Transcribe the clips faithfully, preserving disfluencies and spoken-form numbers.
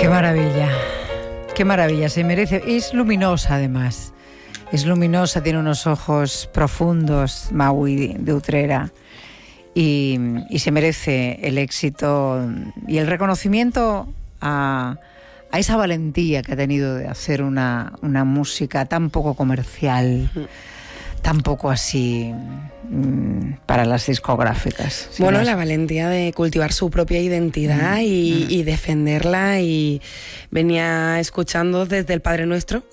Qué maravilla, qué maravilla, se merece. Es luminosa además, es luminosa, tiene unos ojos profundos, Maui de Utrera, y, y se merece el éxito y el reconocimiento a, a esa valentía que ha tenido de hacer una, una música tan poco comercial, tan poco así mmm, para las discográficas. Bueno, ¿sí? La valentía de cultivar su propia identidad mm, y, mm. y defenderla, y venía escuchando desde el Padre Nuestro.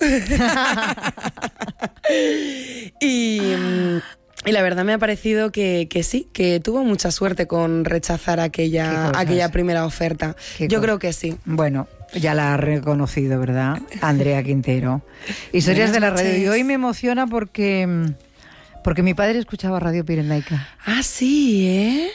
y... Y la verdad me ha parecido que, que sí, que tuvo mucha suerte con rechazar aquella, aquella primera oferta. Yo co- creo que sí. Bueno, ya la ha reconocido, ¿verdad? Andrea Quintero. Historias de la radio. Y hoy me emociona porque, porque mi padre escuchaba Radio Pirenaica. Ah, sí, ¿eh?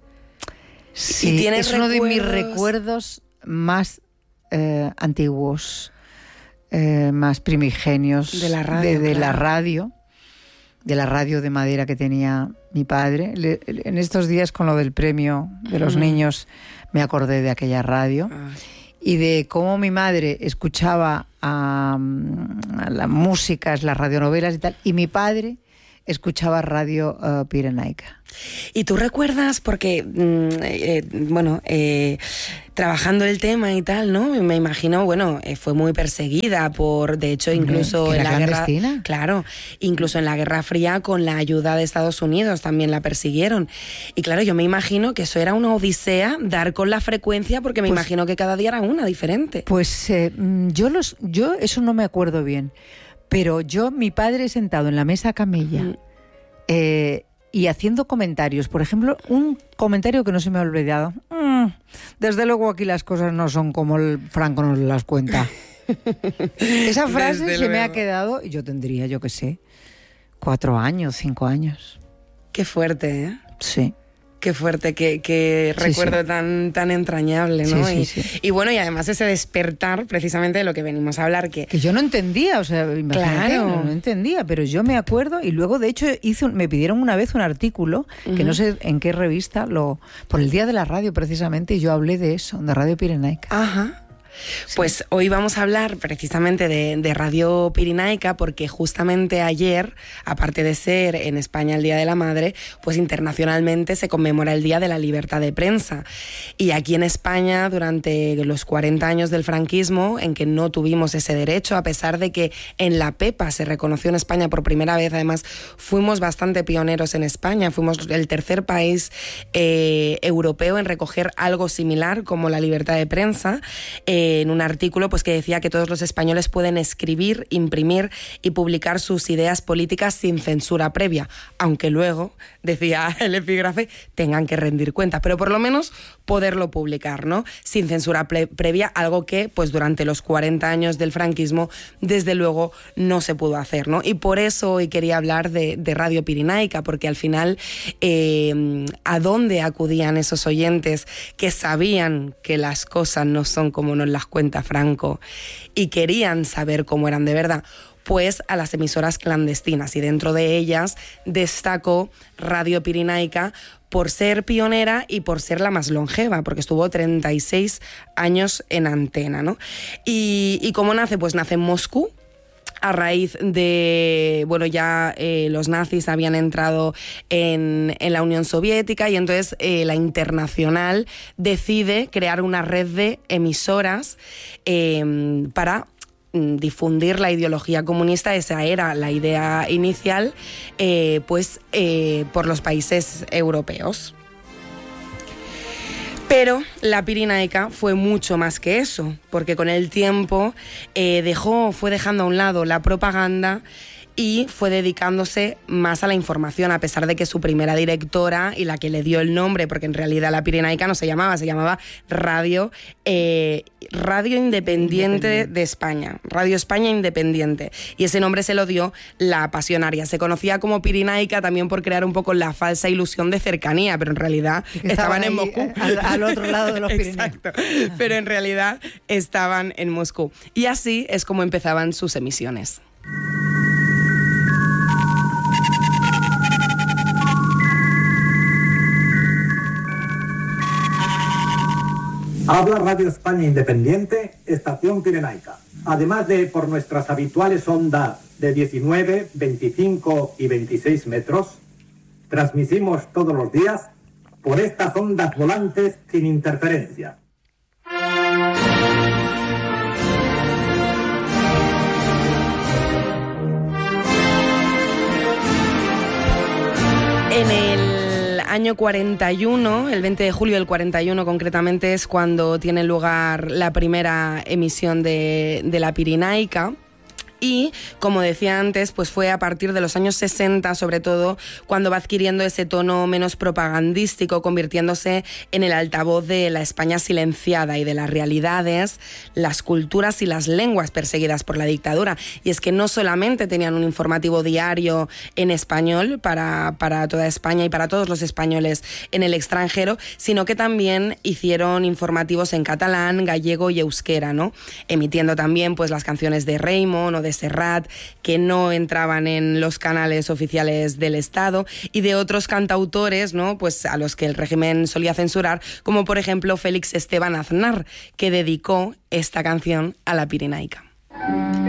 Sí, ¿Y es uno recuerdos? de mis recuerdos más eh, antiguos, eh, más primigenios de la radio. De, de claro. la radio. de la radio de madera que tenía mi padre. Le, en estos días, con lo del premio de los mm. niños, me acordé de aquella radio ah. y de cómo mi madre escuchaba a, a las músicas, las radionovelas y tal, y mi padre escuchaba Radio uh, Pirenaica. ¿Y tú recuerdas, porque, mm, eh, bueno, eh, trabajando el tema y tal, ¿no? Me imagino, bueno, eh, fue muy perseguida por, de hecho, incluso en la guerra... Claro, incluso en la Guerra Fría, con la ayuda de Estados Unidos, también la persiguieron. Y claro, yo me imagino que eso era una odisea, dar con la frecuencia, porque me pues, imagino que cada día era una diferente. Pues eh, yo, los, yo eso no me acuerdo bien, pero yo, mi padre sentado en la mesa camilla, mm. eh, y haciendo comentarios. Por ejemplo, un comentario que no se me ha olvidado. Mm, desde luego aquí las cosas no son como el Franco nos las cuenta. Esa frase desde se luego. me ha quedado, y yo tendría, yo qué sé, cuatro años, cinco años. Qué fuerte, ¿eh? Sí. Qué fuerte, qué, qué sí, recuerdo sí. tan tan entrañable, ¿no? Sí, y, sí, sí. y bueno, y además ese despertar precisamente de lo que venimos a hablar. Que, que yo no entendía, o sea, imagínate, claro. no entendía, pero yo me acuerdo, y luego de hecho hice un, me pidieron una vez un artículo, uh-huh. que no sé en qué revista, lo por el Día de la Radio precisamente, y yo hablé de eso, de Radio Pirenaica. Ajá. Sí. Pues hoy vamos a hablar precisamente de, de Radio Pirenaica, porque justamente ayer, aparte de ser en España el Día de la Madre, pues internacionalmente se conmemora el Día de la Libertad de Prensa. Y aquí en España, durante los cuarenta años del franquismo, en que no tuvimos ese derecho, a pesar de que en la PEPA se reconoció en España por primera vez, además fuimos bastante pioneros en España, fuimos el tercer país eh, europeo en recoger algo similar como la libertad de prensa, eh, en un artículo pues que decía que todos los españoles pueden escribir, imprimir y publicar sus ideas políticas sin censura previa, aunque luego, decía el epígrafe, tengan que rendir cuenta, pero por lo menos poderlo publicar, ¿no? Sin censura pre- previa, algo que pues durante los cuarenta años del franquismo desde luego no se pudo hacer, ¿no? Y por eso hoy quería hablar de, de Radio Pirenaica, porque al final eh, ¿a dónde acudían esos oyentes que sabían que las cosas no son como nos las cuenta Franco y querían saber cómo eran de verdad? Pues a las emisoras clandestinas, y dentro de ellas destacó Radio Pirenaica por ser pionera y por ser la más longeva, porque estuvo treinta y seis años en antena, ¿no? Y, y ¿cómo nace? Pues nace en Moscú, a raíz de, bueno, ya eh, los nazis habían entrado en, en la Unión Soviética, y entonces eh, la Internacional decide crear una red de emisoras eh, para difundir la ideología comunista. Esa era la idea inicial, eh, pues eh, por los países europeos. Pero la Pirenaica fue mucho más que eso, porque con el tiempo eh, dejó, fue dejando a un lado la propaganda y fue dedicándose más a la información, a pesar de que su primera directora y la que le dio el nombre, porque en realidad la Pirenaica no se llamaba, se llamaba Radio, eh, Radio Independiente, Independiente de España, Radio España Independiente, y ese nombre se lo dio la pasionaria. Se conocía como Pirenaica también por crear un poco la falsa ilusión de cercanía, pero en realidad estaban, estaban en Moscú. Al, al otro lado de los Pirineos. Exacto, pero en realidad estaban en Moscú. Y así es como empezaban sus emisiones. Habla Radio España Independiente, Estación Pirenaica. Además de por nuestras habituales ondas de diecinueve, veinticinco y veintiséis metros, transmitimos todos los días por estas ondas volantes sin interferencia. En el año cuarenta y uno, el veinte de julio del cuarenta y uno concretamente, es cuando tiene lugar la primera emisión de, de la Pirinaica. Y, como decía antes, pues fue a partir de los años sesenta, sobre todo, cuando va adquiriendo ese tono menos propagandístico, convirtiéndose en el altavoz de la España silenciada y de las realidades, las culturas y las lenguas perseguidas por la dictadura. Y es que no solamente tenían un informativo diario en español para, para toda España y para todos los españoles en el extranjero, sino que también hicieron informativos en catalán, gallego y euskera, ¿no? Emitiendo también pues las canciones de Raymond o de Serrat, que no entraban en los canales oficiales del Estado, y de otros cantautores, ¿no? Pues a los que el régimen solía censurar, como por ejemplo Félix Esteban Aznar, que dedicó esta canción a la Pirinaica.